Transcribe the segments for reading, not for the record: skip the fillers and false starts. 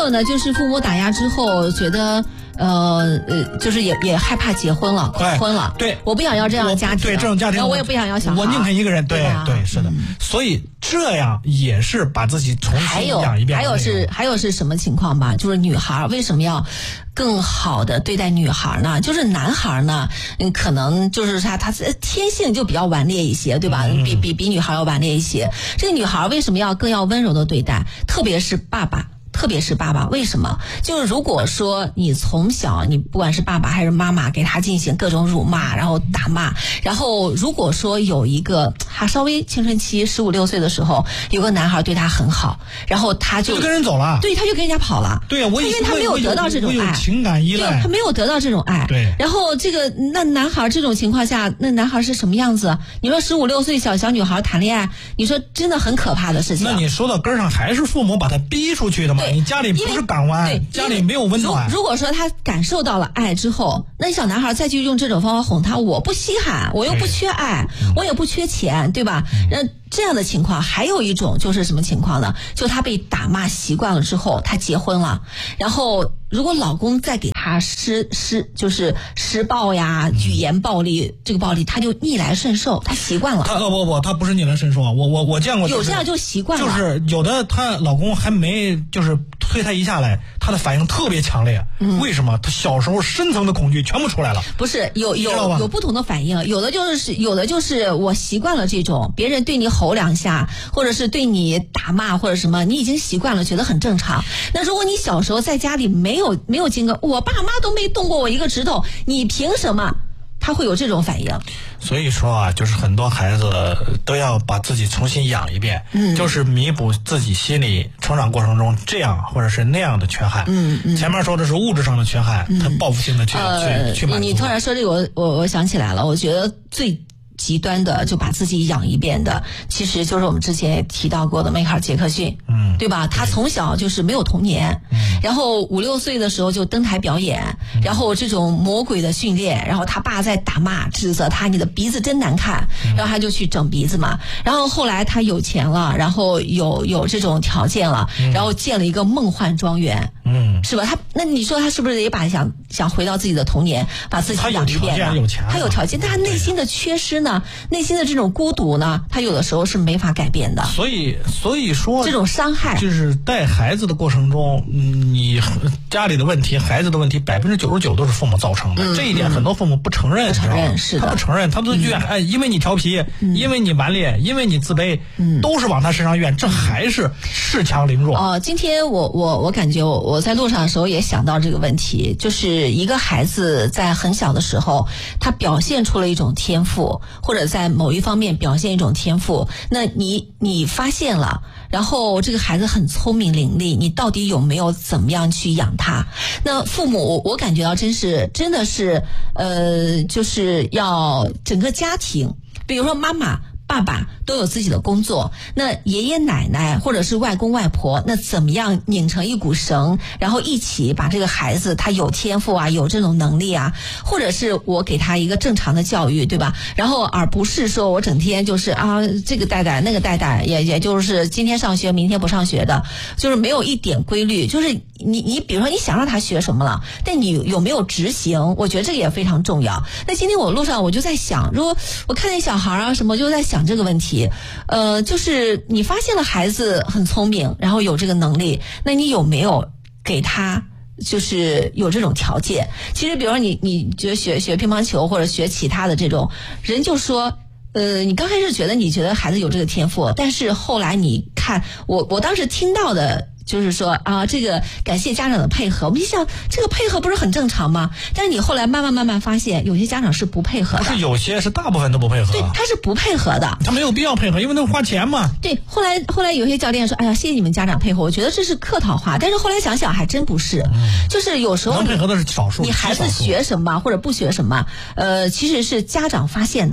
有呢，就是父母打压之后，觉得就是也害怕结婚了，婚了。 对， 我不想要这样的家庭， 对这种家庭， 我也不想要小孩， 我宁肯一个人。对，是的。所以这样也是把自己重新养一遍。 还有是什么情况吧？就是女孩为什么要更好的对待女孩呢？就是男孩呢，可能就是他天性就比较顽劣一些，对吧？比女孩要顽劣一些。这个女孩为什么更要温柔的对待？特别是爸爸，为什么？就是如果说你从小你不管是爸爸还是妈妈给他进行各种辱骂，然后打骂，然后如果说有一个他稍微青春期15、16岁的时候，有个男孩对他很好，然后他就跟人走了， 对，他就跟人家跑了。 对，因为他没有得到这种爱， 我有情感依赖， 对，他没有得到这种爱。 对， 然后那男孩这种情况下，那男孩是什么样子？你说15、16岁小女孩谈恋爱，你说真的很可怕的事情。 那你说到根上，还是父母把他逼出去的嘛？你家里不是港湾，家里没有温暖。 如果说他感受到了爱之后，那小男孩再去用这种方法哄他，我不稀罕，我又不缺爱，我也不缺钱，对吧？这样的情况还有一种就是什么情况呢？就他被打骂习惯了之后，他结婚了，然后如果老公再给他就是施暴呀、语言暴力，这个暴力他就逆来顺受，他习惯了。 他不是逆来顺受啊！我见过， 有这样就习惯了， 就是有的她老公还没就是推她一下来，她的反应特别强烈。为什么？她小时候深层的恐惧全部出来了。 不是有不同的反应，有的就是我习惯了这种别人对你吼两下，或者是对你打骂或者什么，你已经习惯了，觉得很正常。那如果你小时候在家里没有经过，我爸妈都没动过我一个指头，你凭什么？他会有这种反应。 所以说啊，就是很多孩子都要把自己重新养一遍，就是弥补自己心理成长过程中这样或者是那样的缺憾。前面说的是物质上的缺憾，他报复性的去满足。 你突然说这个，我想起来了，我觉得最极端的就把自己养一遍的，其实就是我们之前也提到过的迈克尔·杰克逊，对吧？他从小就是没有童年，然后5、6岁的时候就登台表演，然后这种魔鬼的训练，然后他爸在打骂指责他，你的鼻子真难看，然后他就去整鼻子嘛。然后后来他有钱了，然后有这种条件了，然后建了一个梦幻庄园，是吧？那你说他是不是也把想回到自己的童年，把自己养一遍呢？他有条件，但他内心的缺失呢？内心的这种孤独呢，他有的时候是没法改变的。 所以说这种伤害就是带孩子的过程中，你家里的问题、孩子的问题，99%都是父母造成的。这一点很多父母不承认， 是的， 他不承认，他都怨，因为你调皮，因为你顽劣，因为你自卑，都是往他身上怨，这还是恃强凌弱。 今天我感觉我在路上的时候也想到这个问题，就是一个孩子在很小的时候，他表现出了一种天赋，或者在某一方面表现一种天赋，那你发现了，然后这个孩子很聪明伶俐，你到底有没有怎么样去养他？那父母我感觉到真的是就是要整个家庭，比如说妈妈爸爸都有自己的工作，那爷爷奶奶或者是外公外婆，那怎么样拧成一股绳，然后一起把这个孩子他有天赋啊，有这种能力啊，或者是我给他一个正常的教育，对吧？然后而不是说我整天就是这个带带那个带带，也就是今天上学明天不上学的，就是没有一点规律。就是你比如说你想让他学什么了，但你有没有执行？我觉得这个也非常重要。那今天我路上我就在想，如果我看见小孩啊什么，就在想这个问题，就是你发现了孩子很聪明，然后有这个能力，那你有没有给他就是有这种条件？其实比如说你觉得学乒乓球或者学其他的这种人，就说你刚开始你觉得孩子有这个天赋，但是后来你看我当时听到的就是说这个感谢家长的配合，我们一想这个配合不是很正常吗？但是你后来慢慢发现，有些家长是不配合的， 不是有些，是大部分都不配合。 对，他是不配合的， 他没有必要配合，因为那花钱嘛。 对，后来有些教练说，哎呀，谢谢你们家长配合，我觉得这是客套话，但是后来想想还真不是，就是有时候能配合的是少数， 你孩子学什么或者不学什么，其实是家长发现的。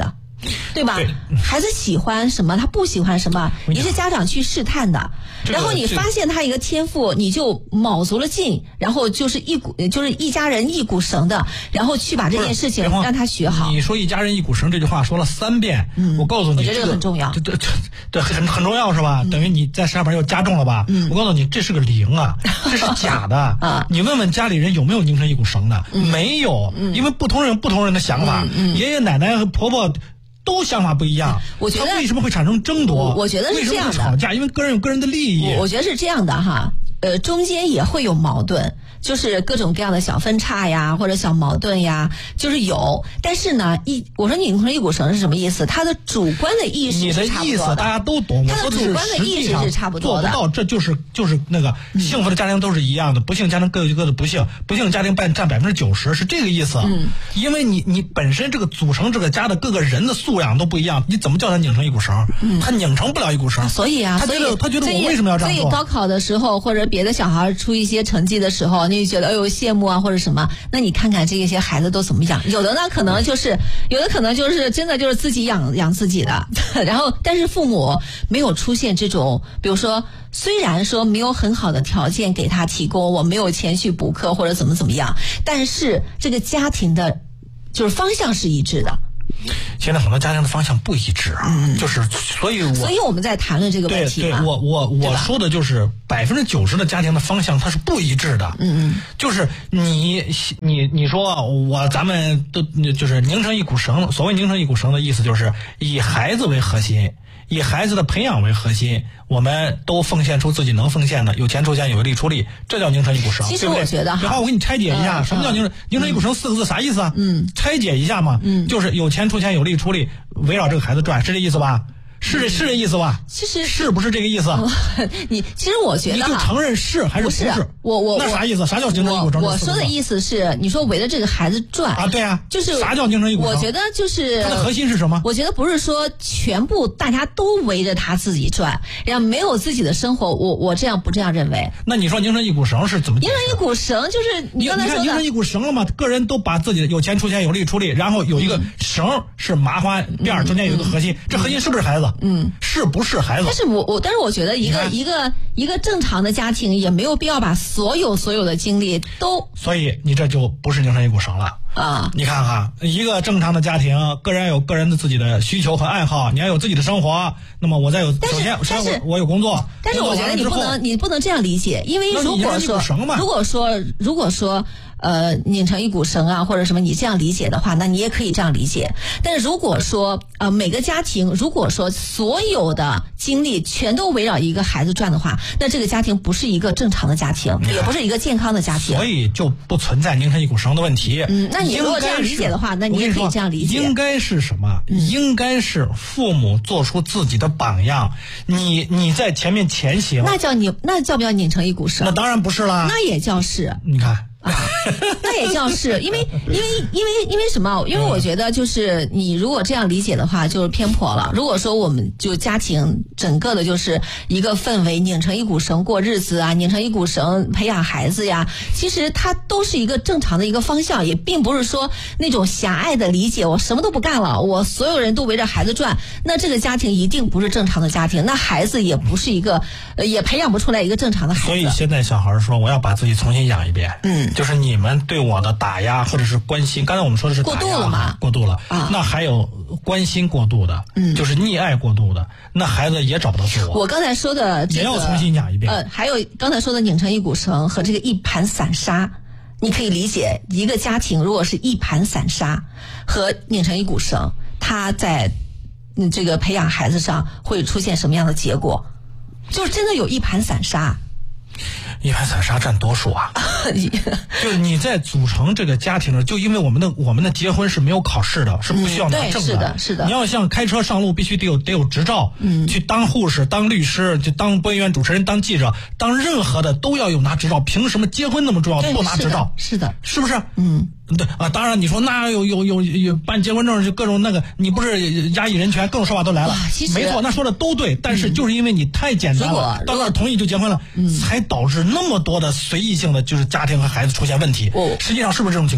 对吧？孩子喜欢什么，他不喜欢什么，也是家长去试探的。然后你发现他一个天赋，你就卯足了劲，然后就是一家人一股绳的，然后去把这件事情让他学好。 你说一家人一股绳这句话说了3遍，我告诉你， 我觉得这个很重要， 对，很重要是吧？等于你在上面又加重了吧？我告诉你，这是个0啊，这是假的。你问问家里人有没有拧成一股绳的？没有，因为不同人有不同人的想法，爷爷奶奶和婆婆都想法不一样。 我觉得他为什么会产生争夺？ 我觉得是这样的， 为什么会吵架？因为个人有个人的利益。 我觉得是这样的哈，中间也会有矛盾。就是各种各样的小分叉呀，或者小矛盾呀，就是有。但是呢，我说拧成一股绳是什么意思？他的主观的意识是差不多的。 你的意思大家都懂， 他的主观的意识是差不多的。 做不到，这就是那个幸福的家庭都是一样的，不幸家庭各有各的不幸，不幸家庭占90%，是这个意思。因为你本身这个组成这个家的各个人的素养都不一样，你怎么叫他拧成一股绳？他拧成不了一股绳。 所以啊， 他觉得我为什么要这样做？ 所以高考的时候或者别的小孩出一些成绩的时候，你就觉得哎呦羡慕啊或者什么，那你看看这些孩子都怎么养，有的可能就是真的就是自己养自己的，然后但是父母没有出现这种，比如说虽然说没有很好的条件给他提供，我没有钱去补课或者怎么样，但是这个家庭的就是方向是一致的。 现在很多家庭的方向不一致啊，就是所以我们在谈论这个问题嘛。 对，我说的就是90%的家庭的方向它是不一致的。就是你说咱们都就是拧成一股绳，所谓拧成一股绳的意思就是以孩子为核心，以孩子的培养为核心，我们都奉献出自己能奉献的，有钱出钱，有力出力，这叫拧成一股绳。 其实我觉得然后我给你拆解一下，什么叫拧成一股绳4个字啥意思啊？拆解一下嘛，就是有钱出钱，有力出力，围绕这个孩子转，是这意思吧？是这意思吧？ 其实是不是这个意思？ 其实我觉得你就承认是还是不是？ 我那啥意思？啥叫拧成一股绳？ 我说的意思是，你说围着这个孩子转啊，对啊， 就是啥叫拧成一股绳？ 我觉得就是它的核心是什么？ 我觉得不是说全部大家都围着他自己转，然后没有自己的生活。我不这样认为。 那你说拧成一股绳是怎么？ 拧成一股绳就是你刚才说的， 拧成一股绳了嘛？个人都把自己有钱出钱，有力出力，然后有一个绳是麻花辫，中间有一个核心，这核心是不是孩子？是不是孩子？ 但是我觉得一个正常的家庭也没有必要把所有的精力都。 所以你这就不是拧成一股绳了啊！ 你看看一个正常的家庭，个人有个人的自己的需求和爱好，你要有自己的生活。那么我再有，首先我有工作。 但是我觉得你不能这样理解，因为如果说拧成一股绳啊，或者什么，你这样理解的话，那你也可以这样理解。但是如果说每个家庭如果说所有的精力全都围绕一个孩子转的话，那这个家庭不是一个正常的家庭，也不是一个健康的家庭。 所以就不存在拧成一股绳的问题。 那你如果这样理解的话，那你也可以这样理解。 应该是什么？应该是父母做出自己的榜样，你在前面前行。 那叫不叫拧成一股绳？ 那当然不是啦。 那也叫是。 你看。 那也叫是，因为什么？因为我觉得就是你如果这样理解的话，就是偏颇了。如果说我们就家庭整个的就是一个氛围，拧成一股绳过日子啊，拧成一股绳培养孩子呀，其实它都是一个正常的一个方向，也并不是说那种狭隘的理解，我什么都不干了，我所有人都围着孩子转，那这个家庭一定不是正常的家庭，那孩子也不是一个也培养不出来一个正常的孩子。 所以现在小孩说我要把自己重新养一遍，就是你们对我的打压或者是关心，刚才我们说的是打压过度了嘛？ 过度了啊！那还有关心过度的，就是溺爱过度的，那孩子也找不到自我。 我刚才说的也要重新养一遍。 还有刚才说的拧成一股绳和这个一盘散沙，你可以理解一个家庭如果是一盘散沙和拧成一股绳，他在这个培养孩子上会出现什么样的结果？就是真的有一盘散沙。 一盘散沙占多数啊！就是你在组成这个家庭的，就因为我们的结婚是没有考试的，是不需要拿证的。 是的。 你要像开车上路，必须得有执照。去当护士、当律师、就当播音员、主持人、当记者、当任何的都要有拿执照。凭什么结婚那么重要不拿执照？ 是的， 是不是？对啊，当然你说那有办结婚证就各种那个，你不是压抑人权，各种说法都来了。没错，那说的都对，但是就是因为你太简单了，到那儿同意就结婚了，才导致那么多的随意性的就是家庭和孩子出现问题。实际上是不是这种情况？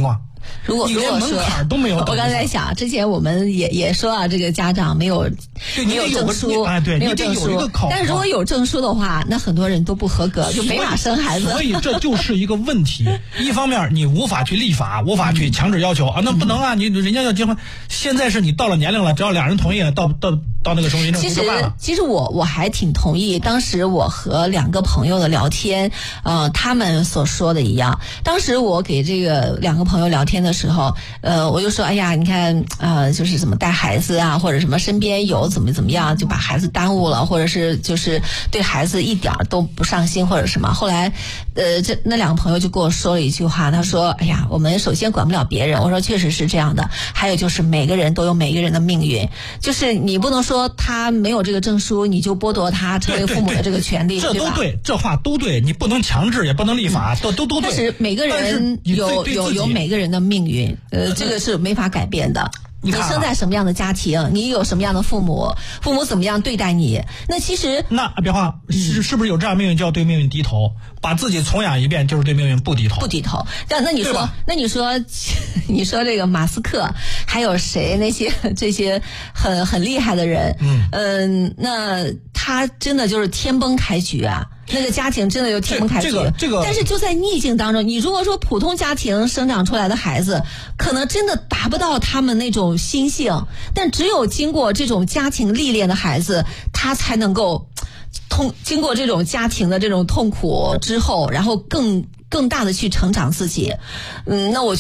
如果说门槛都没有， 我刚才想，之前我们也说啊，这个家长没有证书， 对， 没有证书，但是如果有证书的话，那很多人都不合格，就没法生孩子。 所以这就是一个问题。一方面你无法去立法，无法去强制要求啊，那不能啊，人家要结婚，现在是你到了年龄了，只要俩人同意了，到那个生育证就办了。 其实我还挺同意，当时我和2个朋友的聊天，他们所说的一样。当时我给这个2个朋友聊天的时候，我就说，哎呀，你看，就是怎么带孩子啊，或者什么身边有怎么样，就把孩子耽误了，或者是就是对孩子一点都不上心或者什么。后来，那2个朋友就跟我说了一句话，他说，哎呀，我们首先管不了别人。我说确实是这样的。还有就是每个人都有每个人的命运，就是你不能说他没有这个证书，你就剥夺他成为父母的这个权利， 这都对，这话都对，你不能强制，也不能立法，都对。 但是每个人有每个人的命运，这个是没法改变的。你生在什么样的家庭，你有什么样的父母怎么样对待你，那其实别话是不是有这样命运就要对命运低头，把自己重养一遍就是对命运不低头。 那你说这个马斯克还有谁那些这些很厉害的人，那他真的就是天崩开局啊。那个家庭真的就天崩开局，但是就在逆境当中，你如果说普通家庭生长出来的孩子，可能真的达不到他们那种心性，但只有经过这种家庭历练的孩子，他才能够经过这种家庭的这种痛苦之后，然后更大的去成长自己。那我